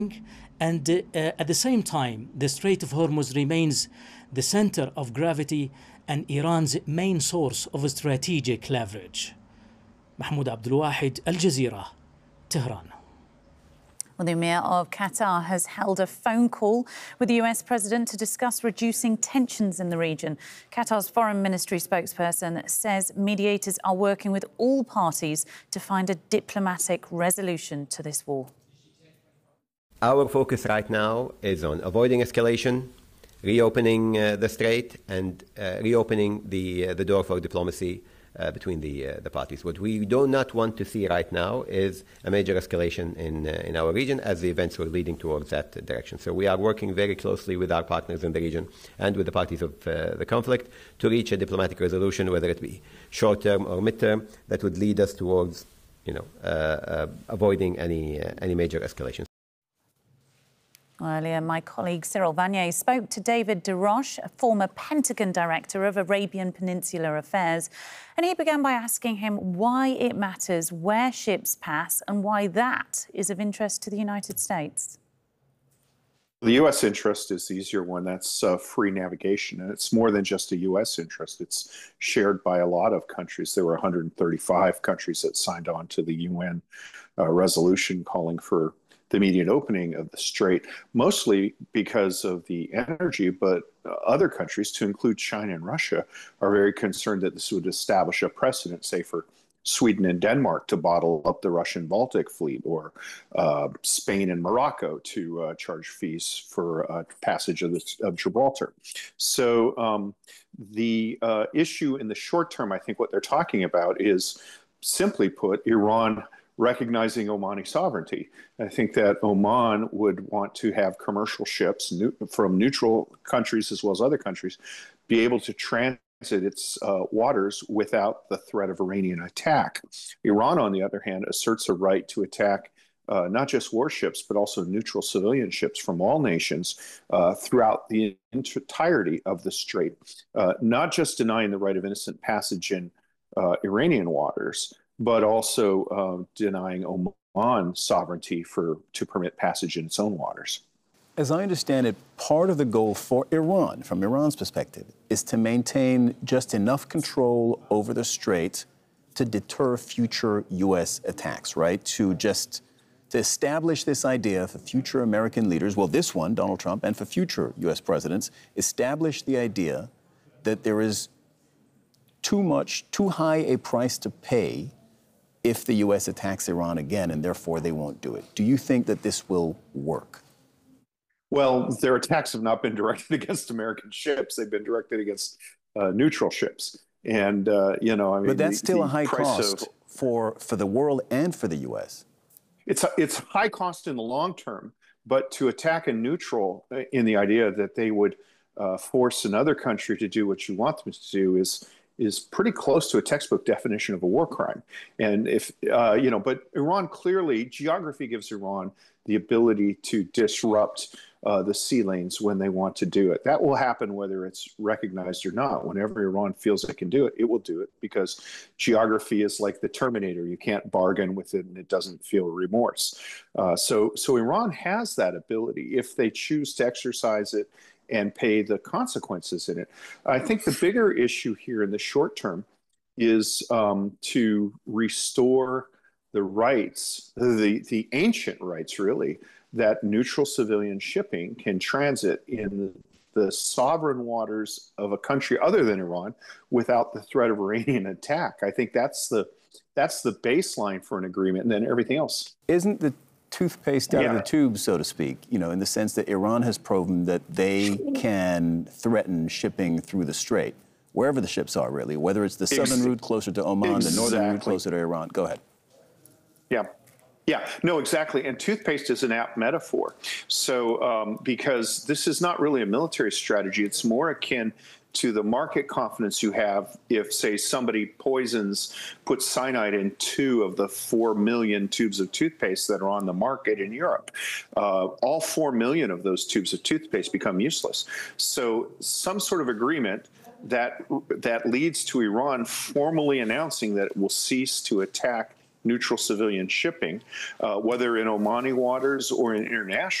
And at the same time, the Strait of Hormuz remains the center of gravity and Iran's main source of strategic leverage. Mahmoud Abdul Wahid, Al Jazeera, Tehran. Well, the Emir of Qatar has held a phone call with the US president to discuss reducing tensions in the region. Qatar's foreign ministry spokesperson says mediators are working with all parties to find a diplomatic resolution to this war. Our focus right now is on avoiding escalation, reopening the strait, and reopening the door for diplomacy between the parties. What we do not want to see right now is a major escalation in our region, as the events were leading towards that direction. So we are working very closely with our partners in the region and with the parties of the conflict to reach a diplomatic resolution, whether it be short-term or mid-term, that would lead us towards, avoiding any major escalation. Earlier, my colleague Cyril Vanier spoke to David DeRoche, a former Pentagon director of Arabian Peninsula Affairs, and he began by asking him why it matters where ships pass and why that is of interest to the United States. The U.S. interest is the easier one. That's free navigation, and it's more than just a U.S. interest. It's shared by a lot of countries. There were 135 countries that signed on to the UN resolution calling for the immediate opening of the strait, mostly because of the energy, but other countries, to include China and Russia, are very concerned that this would establish a precedent, say, for Sweden and Denmark to bottle up the Russian Baltic fleet, or Spain and Morocco to charge fees for passage of Gibraltar. So the issue in the short term, I think what they're talking about is, simply put, Iran recognizing Omani sovereignty. I think that Oman would want to have commercial ships from neutral countries as well as other countries be able to transit its waters without the threat of Iranian attack. Iran, on the other hand, asserts a right to attack not just warships, but also neutral civilian ships from all nations throughout the entirety of the strait, not just denying the right of innocent passage in Iranian waters, but also denying Oman sovereignty to permit passage in its own waters. As I understand it, part of the goal for Iran, from Iran's perspective, is to maintain just enough control over the strait to deter future U.S. attacks, right? To establish this idea for future American leaders, well, this one, Donald Trump, and for future U.S. presidents, establish the idea that there is too high a price to pay if the U.S. attacks Iran again, and therefore they won't do it. Do you think that this will work? Well, their attacks have not been directed against American ships. They've been directed against neutral ships. And, But that's still a high cost for the world and for the U.S. It's high cost in the long term, but to attack a neutral in the idea that they would force another country to do what you want them to do is pretty close to a textbook definition of a war crime. And but Iran clearly, geography gives Iran the ability to disrupt the sea lanes when they want to do it. That will happen whether it's recognized or not. Whenever Iran feels it can do it, it will do it, because geography is like the Terminator. You can't bargain with it and it doesn't feel remorse. So Iran has that ability if they choose to exercise it and pay the consequences in it. I think the bigger issue here in the short term is to restore the rights, the ancient rights, really, that neutral civilian shipping can transit in the sovereign waters of a country other than Iran without the threat of Iranian attack. I think that's the baseline for an agreement, and then everything else. Isn't the toothpaste out of the tube, so to speak, in the sense that Iran has proven that they can threaten shipping through the strait, wherever the ships are, really, whether it's the southern route closer to Oman, the northern route closer to Iran. Go ahead. Yeah, no, exactly. And toothpaste is an apt metaphor. So because this is not really a military strategy, it's more akin to the market confidence you have if, say, somebody puts cyanide in 2 of the 4 million tubes of toothpaste that are on the market in Europe. All 4 million of those tubes of toothpaste become useless. So some sort of agreement that leads to Iran formally announcing that it will cease to attack neutral civilian shipping, whether in Omani waters or in international